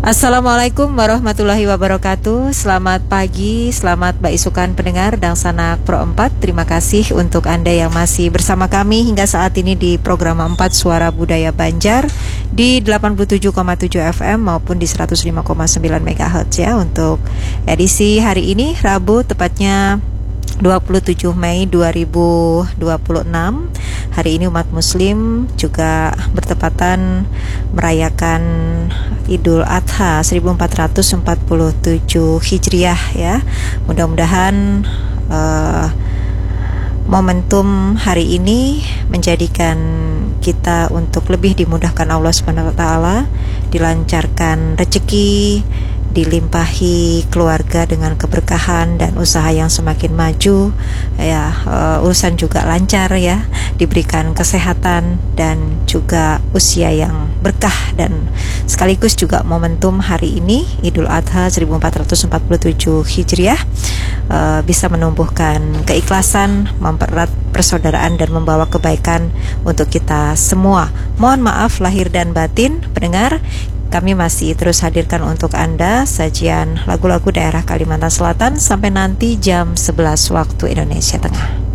Assalamualaikum warahmatullahi wabarakatuh. Selamat pagi, selamat Baisukan pendengar dan sanak Pro 4. Terima kasih untuk Anda yang masih bersama kami hingga saat ini di program 4 Suara Budaya Banjar di 87,7 FM maupun di 105,9 MHz ya, untuk edisi hari ini Rabu tepatnya 27 Mei 2026. Hari ini umat muslim juga bertepatan merayakan Idul Adha 1447 Hijriah ya. Mudah-mudahan momentum hari ini menjadikan kita untuk lebih dimudahkan Allah Subhanahu wa taala, dilancarkan rezeki, dilimpahi keluarga dengan keberkahan dan usaha yang semakin maju ya, urusan juga lancar ya, diberikan kesehatan dan juga usia yang berkah, dan sekaligus juga momentum hari ini Idul Adha 1447 Hijriah bisa menumbuhkan keikhlasan, mempererat persaudaraan dan membawa kebaikan untuk kita semua. Mohon maaf lahir dan batin pendengar. Kami masih terus hadirkan untuk Anda sajian lagu-lagu daerah Kalimantan Selatan sampai nanti jam 11 waktu Indonesia Tengah.